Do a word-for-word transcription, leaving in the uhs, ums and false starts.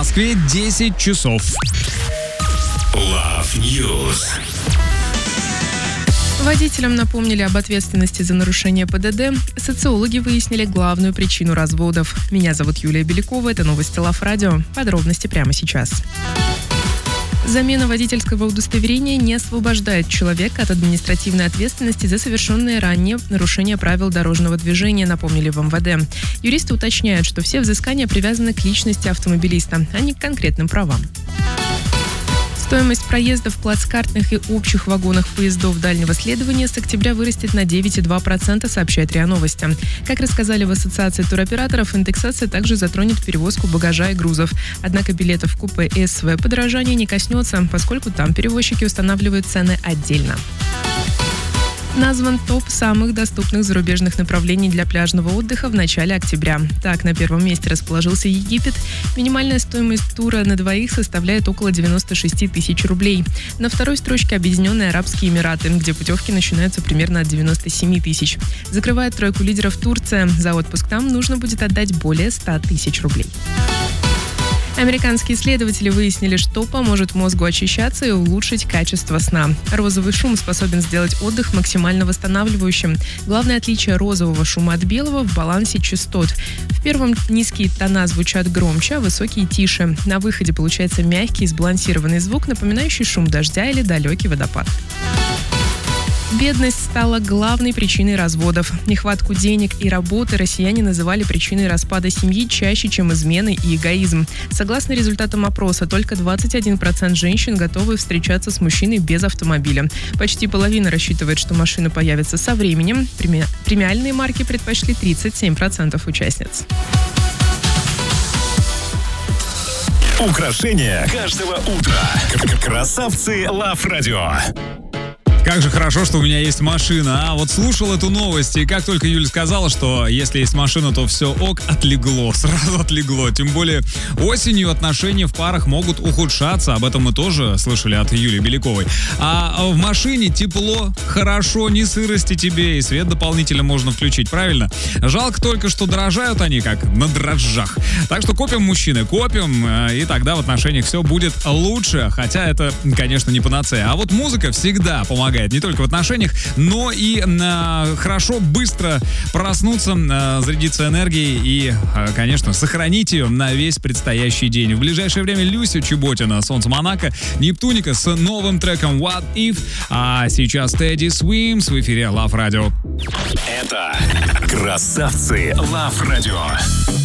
Москве десять часов. Love News. Водителям напомнили об ответственности за нарушение ПДД. Социологи выяснили главную причину разводов. Меня зовут Юлия Белякова. Это новости Love Radio. Подробности прямо сейчас. Замена водительского удостоверения не освобождает человека от административной ответственности за совершенное ранее нарушение правил дорожного движения, напомнили в МВД. Юристы уточняют, что все взыскания привязаны к личности автомобилиста, а не к конкретным правам. Стоимость проезда в плацкартных и общих вагонах поездов дальнего следования с октября вырастет на девять целых два десятых процента, сообщает РИА Новости. Как рассказали в Ассоциации туроператоров, индексация также затронет перевозку багажа и грузов. Однако билетов в купе и СВ подорожания не коснется, поскольку там перевозчики устанавливают цены отдельно. Назван топ самых доступных зарубежных направлений для пляжного отдыха в начале октября. Так, на первом месте расположился Египет. Минимальная стоимость тура на двоих составляет около девяносто шесть тысяч рублей. На второй строчке Объединенные Арабские Эмираты, где путевки начинаются примерно от девяноста семи тысяч. Закрывает тройку лидеров Турция. За отпуск там нужно будет отдать более ста тысяч рублей. Американские исследователи выяснили, что поможет мозгу очищаться и улучшить качество сна. Розовый шум способен сделать отдых максимально восстанавливающим. Главное отличие розового шума от белого в балансе частот. В первом низкие тона звучат громче, а высокие тише. На выходе получается мягкий и сбалансированный звук, напоминающий шум дождя или далекий водопад. Бедность стала главной причиной разводов. Нехватку денег и работы россияне называли причиной распада семьи чаще, чем измены и эгоизм. Согласно результатам опроса, только двадцать один процент женщин готовы встречаться с мужчиной без автомобиля. Почти половина рассчитывает, что машина появится со временем. Преми... Премиальные марки предпочли тридцать семь процентов участниц. Украшение каждого утра. Красавцы Love Radio. Как же хорошо, что у меня есть машина. А вот слушал эту новость, и как только Юля сказала, что если есть машина, то все ок, отлегло, сразу отлегло. Тем более осенью отношения в парах могут ухудшаться. Об этом мы тоже слышали от Юлии Беляковой. А в машине тепло, хорошо, ни сырости тебе, и свет дополнительно можно включить, правильно? Жалко только, что дорожают они как на дрожжах. Так что копим, мужчины, копим, и тогда в отношениях все будет лучше. Хотя это, конечно, не панацея. А вот музыка всегда помогает. Не только в отношениях, но и э, хорошо, быстро проснуться, э, зарядиться энергией и, э, конечно, сохранить ее на весь предстоящий день. В ближайшее время Люся Чеботина, Солнце Монако, Нептуника с новым треком What If, а сейчас Teddy Swims в эфире Love Radio. Это Красавцы Love Radio.